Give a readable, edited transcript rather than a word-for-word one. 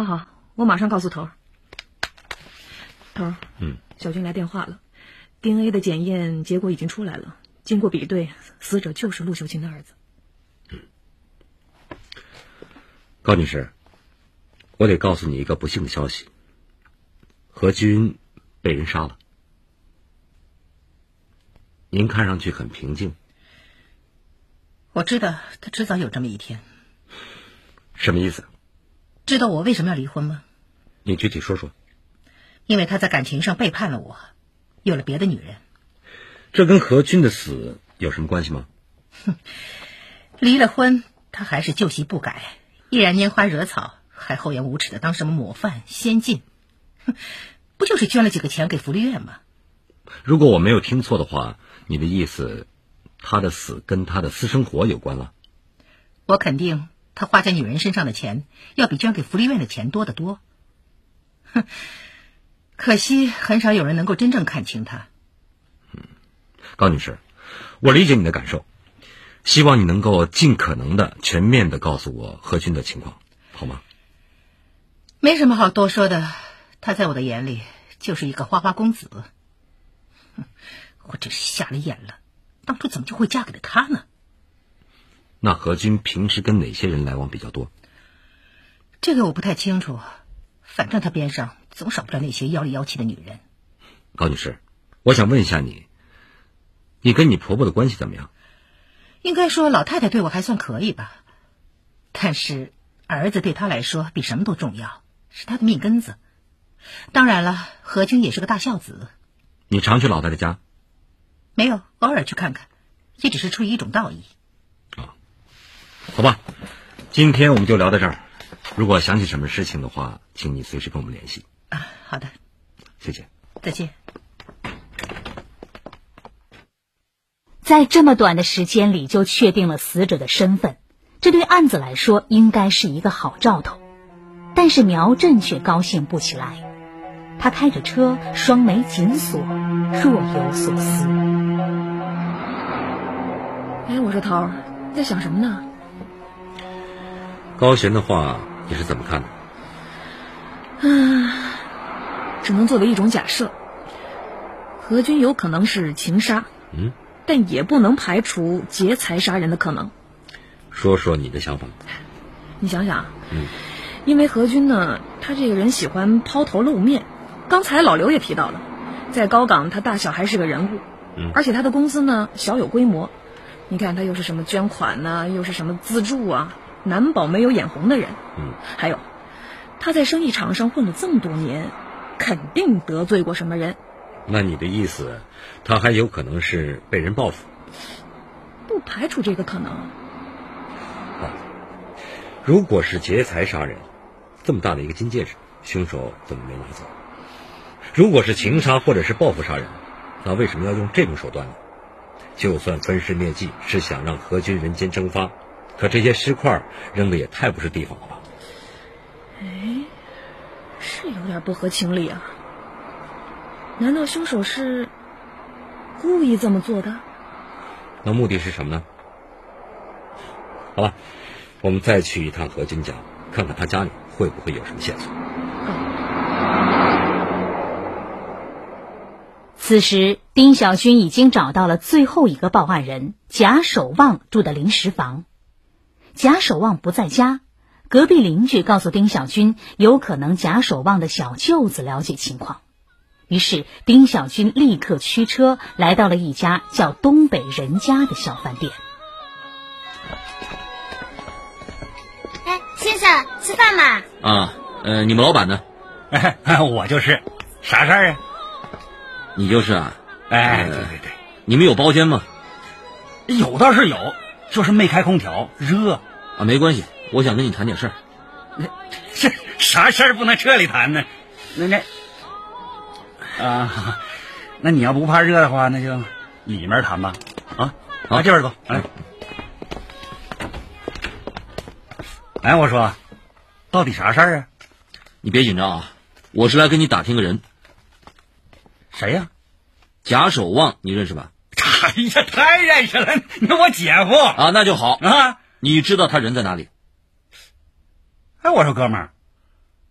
好，我马上告诉头儿。头儿，小军来电话了 ，DNA 的检验结果已经出来了，经过比对，死者就是陆秀琴的儿子。 高女士，我得告诉你一个不幸的消息，何军被人杀了。您看上去很平静。 我知道他迟早有这么一天。 什么意思？ 知道我为什么要离婚吗？ 你具体说说。 因为他在感情上背叛了我，有了别的女人。 这跟何军的死有什么关系吗？ 离了婚，他还是旧习不改，依然拈花惹草，还厚颜无耻的当什么模范先进。不就是捐了几个钱给福利院吗？ 如果我没有听错的话，你的意思，他的死跟他的私生活有关了？ 我肯定他花在女人身上的钱要比捐给福利院的钱多得多。可惜很少有人能够真正看清他。 高女士，我理解你的感受，希望你能够尽可能的全面的告诉我何军的情况，好吗？ 没什么好多说的，他在我的眼里就是一个花花公子。我真是瞎了眼了，当初怎么就会嫁给了他呢？ 那何军平时跟哪些人来往比较多？ 这个我不太清楚，反正他边上总少不了那些妖里妖气的女人。 高女士，我想问一下你，你跟你婆婆的关系怎么样？ 应该说老太太对我还算可以吧，但是儿子对她来说比什么都重要，是她的命根子。当然了，何军也是个大孝子。 你常去老太太家？ 没有，偶尔去看看，也只是出于一种道义。 好吧，今天我们就聊到这儿。如果想起什么事情的话，请你随时跟我们联系。 好的， 谢谢。 再见。 在这么短的时间里就确定了死者的身份，这对案子来说应该是一个好兆头。但是苗振却高兴不起来，他开着车，双眉紧锁，若有所思。 我说头儿，你在想什么呢？ 高璇的话你是怎么看的？ 只能作为一种假设，何军有可能是情杀，但也不能排除劫财杀人的可能。 说说你的想法。 你想想，因为何军呢，他这个人喜欢抛头露面，刚才老刘也提到了，在高岗他大小还是个人物，而且他的公司呢小有规模，你看他又是什么捐款呢，又是什么资助啊，难保没有眼红的人。还有他在生意场上混了这么多年，肯定得罪过什么人。 那你的意思，他还有可能是被人报复？ 不排除这个可能。 如果是劫财杀人，这么大的一个金戒指，凶手怎么没拿走？如果是情杀或者是报复杀人，那为什么要用这种手段呢？就算分尸灭迹是想让何军人间蒸发，可这些尸块扔的也太不是地方了吧？ 是有点不合情理啊。难道凶手是故意这么做的？ 那目的是什么呢？好了，我们再去一趟何军家，看看他家里会不会有什么线索。 此时丁小军已经找到了最后一个报案人贾守望住的临时房。贾守望不在家，隔壁邻居告诉丁小军，有可能贾守望的小舅子了解情况。于是丁小军立刻驱车来到了一家叫东北人家的小饭店。 先生，吃饭嘛？ 你们老板呢？ 我就是。啥事儿啊？ 你就是啊？ 对， 你们有包间吗？ 有倒是有，就是没开空调，热。 没关系，我想跟你谈点事儿。 是啥事儿不能这里谈呢？那你要不怕热的话，那就里面谈吧。这边走。来，我说，到底啥事儿啊？ 你别紧张啊，我是来跟你打听个人。 谁呀？ 贾守望，你认识吧？ 哎呀，太认识了，那我姐夫啊，那就好啊。 你知道他人在哪里？ 我说哥们儿，